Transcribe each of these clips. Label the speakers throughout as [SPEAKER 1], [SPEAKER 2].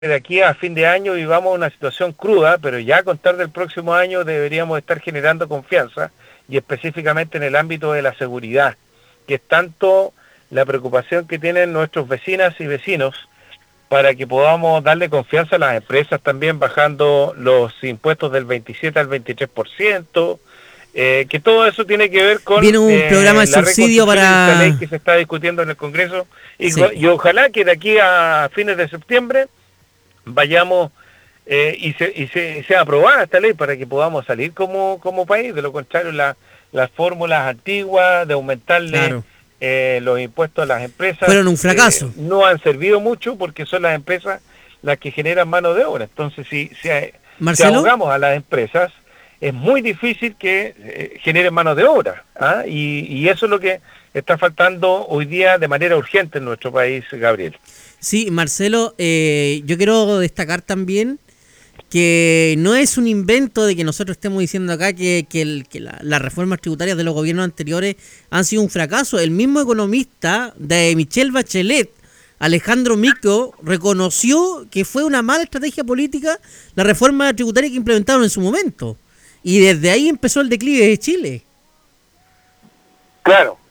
[SPEAKER 1] de aquí a fin de año vivamos una situación cruda, pero ya a contar del próximo año deberíamos estar generando confianza y específicamente en el ámbito de la seguridad, que es tanto la preocupación que tienen nuestros vecinas y vecinos para que podamos darle confianza a las empresas también bajando los impuestos del 27 al 23%, que todo eso tiene que ver con
[SPEAKER 2] Viene un programa de
[SPEAKER 1] la
[SPEAKER 2] subsidio
[SPEAKER 1] reconstrucción de esta ley
[SPEAKER 2] para...
[SPEAKER 1] que se está discutiendo en el Congreso
[SPEAKER 2] Sí,
[SPEAKER 1] y ojalá que de aquí a fines de septiembre vayamos y sea aprobada esta ley para que podamos salir como país. De lo contrario, las fórmulas antiguas de aumentarle
[SPEAKER 2] claro.
[SPEAKER 1] los impuestos a las empresas
[SPEAKER 2] Fueron un fracaso.
[SPEAKER 1] no han servido mucho porque son las empresas las que generan mano de obra. Entonces, si
[SPEAKER 2] Marcelo,
[SPEAKER 1] abogamos a las empresas, es muy difícil que generen mano de obra. ¿Ah? Y eso es lo que está faltando hoy día de manera urgente en nuestro país, Gabriel.
[SPEAKER 2] sí, Marcelo, yo quiero destacar también que no es un invento de que nosotros estemos diciendo acá que las reformas tributarias de los gobiernos anteriores han sido un fracaso. El mismo economista de Michelle Bachelet, Alejandro Mico, reconoció que fue una mala estrategia política la reforma tributaria que implementaron en su momento. Y desde ahí empezó el declive de Chile.
[SPEAKER 1] Claro.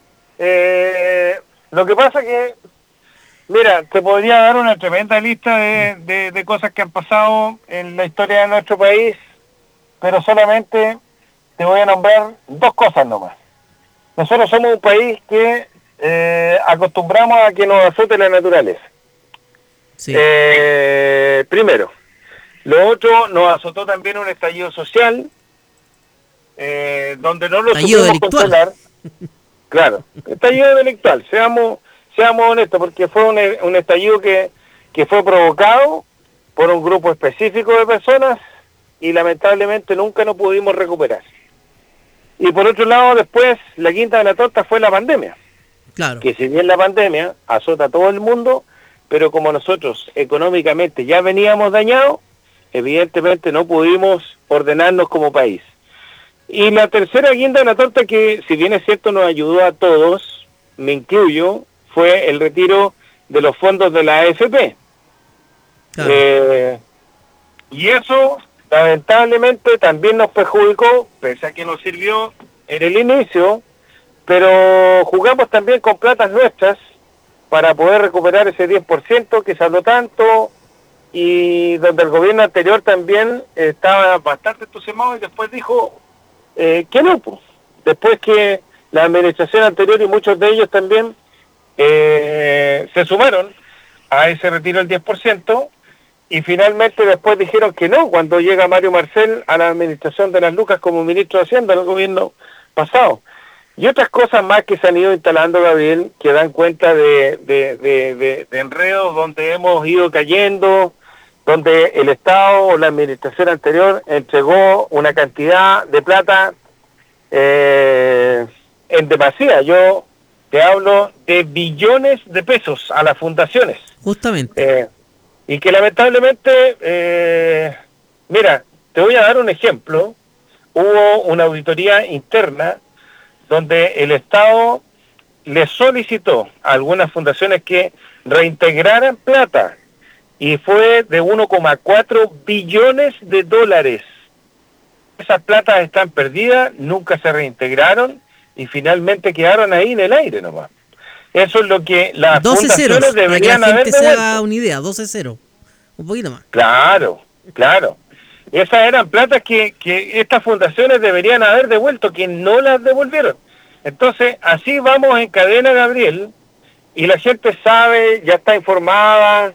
[SPEAKER 1] Lo que pasa que, mira, te podría dar una tremenda lista de cosas que han pasado en la historia de nuestro país, pero solamente te voy a nombrar dos cosas nomás. Nosotros somos un país que acostumbramos a que nos azote la naturaleza.
[SPEAKER 2] Sí.
[SPEAKER 1] Primero. Lo otro, nos azotó también un estallido social, donde no lo
[SPEAKER 2] Estallido
[SPEAKER 1] supimos
[SPEAKER 2] delictual.
[SPEAKER 1] controlar. Claro, estallido delictual, seamos honestos, porque fue un estallido que fue provocado por un grupo específico de personas y lamentablemente nunca nos pudimos recuperar. Y por otro lado, después, la quinta de la torta fue la pandemia,
[SPEAKER 2] Claro.
[SPEAKER 1] que si bien la pandemia azota a todo el mundo, pero como nosotros económicamente ya veníamos dañados, evidentemente no pudimos ordenarnos como país. Y la tercera guinda de la torta, que si bien es cierto nos ayudó a todos, me incluyo, fue el retiro de los fondos de la AFP.
[SPEAKER 2] Claro.
[SPEAKER 1] Y eso lamentablemente también nos perjudicó, pese a que nos sirvió en el inicio, pero jugamos también con platas nuestras para poder recuperar ese 10% que se habló tanto, y donde el gobierno anterior también estaba bastante entusiasmado y después dijo que no, pues. Después que la administración anterior y muchos de ellos también se sumaron a ese retiro del 10%, y finalmente después dijeron que no, cuando llega Mario Marcel a la administración de las Lucas como ministro de Hacienda en el gobierno pasado. Y otras cosas más que se han ido instalando, Gabriel, que dan cuenta de enredos donde hemos ido cayendo, donde el Estado o la administración anterior entregó una cantidad de plata en demasía. Yo te hablo de billones de pesos a las fundaciones.
[SPEAKER 2] Justamente.
[SPEAKER 1] Y que lamentablemente, mira, te voy a dar un ejemplo. Hubo una auditoría interna donde el Estado le solicitó a algunas fundaciones que reintegraran plata, y fue de 1,4 billones de dólares. Esas platas están perdidas, nunca se reintegraron y finalmente quedaron ahí en el aire nomás. Eso es lo que las
[SPEAKER 2] 12
[SPEAKER 1] fundaciones
[SPEAKER 2] ceros, para que la
[SPEAKER 1] deberían haber
[SPEAKER 2] gente se haga
[SPEAKER 1] devuelto.
[SPEAKER 2] una idea. 12-0. Un poquito más.
[SPEAKER 1] Claro, claro. Esas eran platas que estas fundaciones deberían haber devuelto, que no las devolvieron. Entonces, así vamos en cadena, Gabriel, y la gente sabe, ya está informada.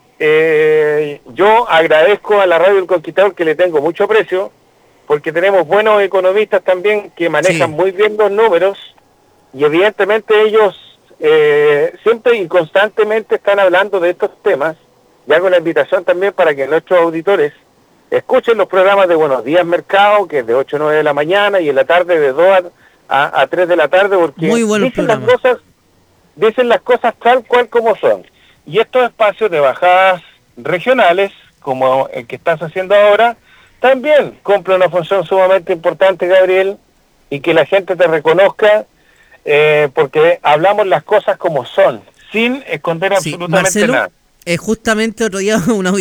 [SPEAKER 1] Yo agradezco a la Radio El Conquistador, que le tengo mucho aprecio, porque tenemos buenos economistas también que manejan
[SPEAKER 2] Sí.
[SPEAKER 1] muy bien los números, y evidentemente ellos siempre y constantemente están hablando de estos temas. Y hago la invitación también para que nuestros auditores escuchen los programas de Buenos Días Mercado, que es de 8 a 9 de la mañana, y en la tarde de 2 a 3 de la tarde, porque
[SPEAKER 2] Muy buenos programas.
[SPEAKER 1] dicen las cosas tal cual como son. Y estos espacios de bajadas regionales, como el que estás haciendo ahora, también cumple una función sumamente importante, Gabriel, y que la gente te reconozca, porque hablamos las cosas como son, sin esconder
[SPEAKER 2] Sí,
[SPEAKER 1] absolutamente
[SPEAKER 2] Marcelo,
[SPEAKER 1] nada.
[SPEAKER 2] justamente otro día una